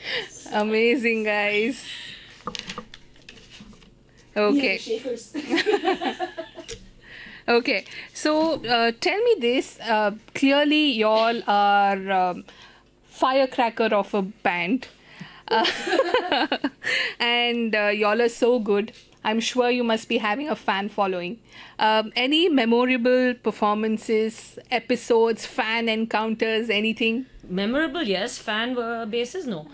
Amazing, guys. Okay. Shakers. Okay. So tell me this. Clearly, y'all are firecracker of a band. Uh, and y'all are so good. I'm sure you must be having a fan following. Any memorable performances, episodes, fan encounters, anything? Memorable, yes. Fan bases, no.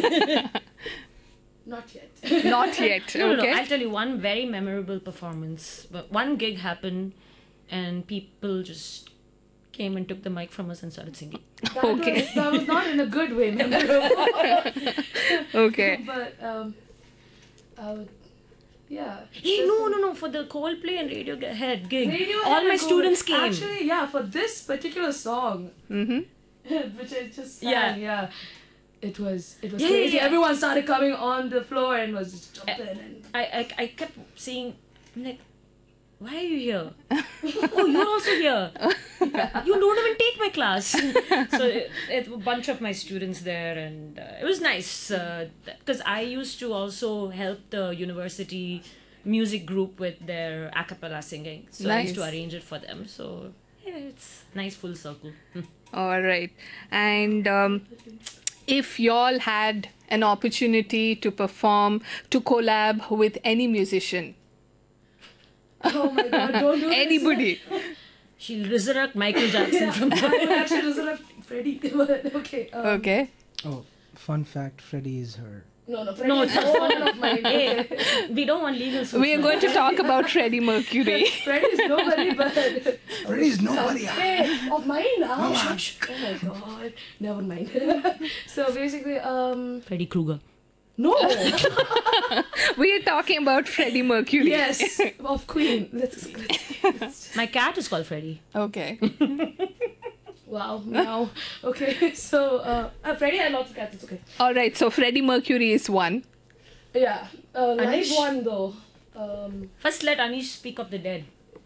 Not yet. Not yet. No, Okay. I'll tell you one very memorable performance. But one gig happened, and people just came and took the mic from us and started singing. Okay. That was not in a good way memorable. Okay. But I would, yeah. Hey, no. For the Coldplay and Radiohead gig, Radiohead all my and students Gold. came. Actually, yeah, for this particular song, which I just sang, yeah. It was crazy. Yeah. Everyone started coming on the floor and was just jumping and I kept saying, I'm like, why are you here? Oh, you're also here. You don't even take my class. So it a bunch of my students there, and it was nice because I used to also help the university music group with their a cappella singing. So I used to Nice. arrange it for them. So yeah, it's nice full circle. All right. And if y'all had an opportunity to perform, to collab with any musician, oh my god, don't do this. anybody, She'll resurrect Michael Jackson from I would actually resurrect Freddie. But okay. okay? Oh, fun fact, Freddie is her. No, Freddie is no one of mine. Hey, we don't want legal suits. We are going to talk about Freddie Mercury. Freddie is nobody but. Freddie's nobody. Hey, of mine now. No, Oh my god. Never mind. So basically, Freddy Krueger. no. We are talking about Freddie Mercury. Yes, of Queen. Let's My cat is called Freddy. Okay. wow. Now, okay. So, Freddie had lots of cats. It's okay. All right. So Freddie Mercury is one. Yeah. Live Anish? one though. First, let Anish speak of the dead.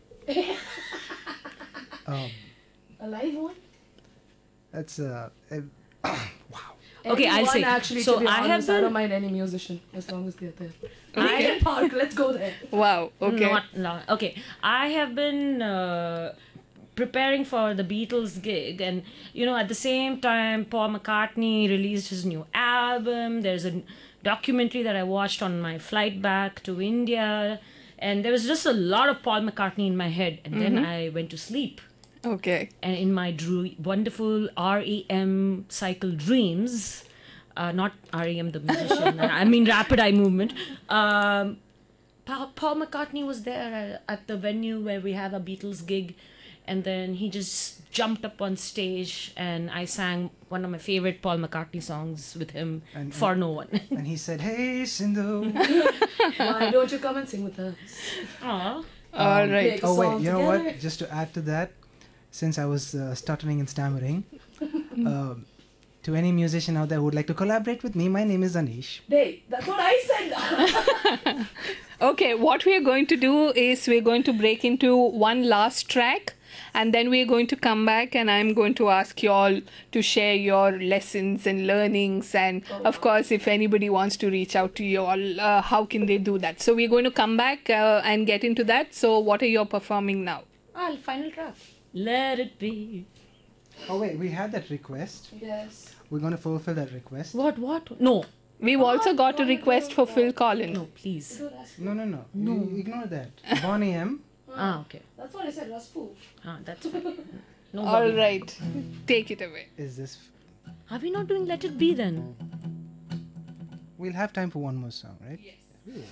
A live one. That's wow. Okay, I'll Anyone say. Actually, So to be I have honest, I been- don't mind any musician as long as they're there. I- Linkin Park. Let's go there. Wow. Okay. Not okay. I have been preparing for the Beatles gig, and at the same time, Paul McCartney released his new album. There's a documentary that I watched on my flight back to India, and there was just a lot of Paul McCartney in my head, and then I went to sleep. Okay. And in my wonderful REM cycle dreams, not REM the musician, I mean rapid eye movement, Paul McCartney was there at the venue where we have a Beatles gig, and then he just jumped up on stage and I sang one of my favorite Paul McCartney songs with him, And- For No One. And he said, "Hey, Sindhu." Why don't you come and sing with us? Aww. All right. Make a Oh wait, song you know together. what? Just to add to that, since I was stuttering and stammering, to any musician out there who would like to collaborate with me, my name is Anish. Hey, that's what I said. Okay, what we are going to do is we're going to break into one last track, and then we're going to come back and I'm going to ask you all to share your lessons and learnings, and of course if anybody wants to reach out to you all, how can they do that? So we're going to come back and get into that. So what are you performing now? Final track. Let it be. Oh wait, we had that request. Yes. We're going to fulfill that request. What? No. We've also got a request for Phil Collins. No, please. No. You ignore that. Bonnie M. Okay. That's what I said. Raspu. That's fine. No All worry. right, take it away. Is this? Are we not doing Let It Be then? We'll have time for one more song, right? Yes.